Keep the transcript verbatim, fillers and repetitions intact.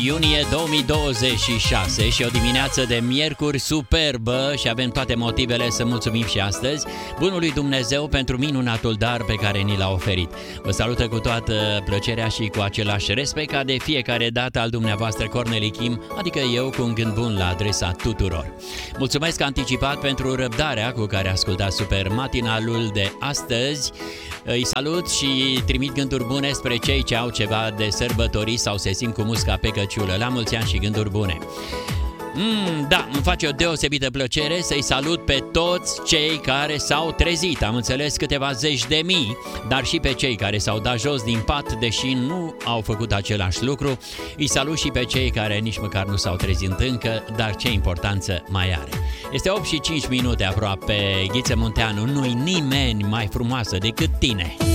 iunie două mii douăzeci și șase și o dimineață de miercuri superbă și avem toate motivele să mulțumim și astăzi bunului Dumnezeu pentru minunatul dar pe care ni l-a oferit. Vă salută cu toată plăcerea și cu același respect ca de fiecare dată al dumneavoastră Corneli Kim, adică eu, cu un gând bun la adresa tuturor. Mulțumesc anticipat pentru răbdarea cu care ascultați super matinalul de astăzi. Îi salut și trimit gânduri bune spre cei ce au ceva de sărbători sau se simt cu musca pe căciulă. La mulți ani și gânduri bune! Mm, da, îmi face o deosebită plăcere să-i salut pe toți cei care s-au trezit. Am înțeles câteva zeci de mii, dar și pe cei care s-au dat jos din pat, deși nu au făcut același lucru. Îi salut și pe cei care nici măcar nu s-au trezit încă, dar ce importanță mai are. Este opt și cinci minute aproape, Ghiță Munteanu, nu-i nimeni mai frumoasă decât tine.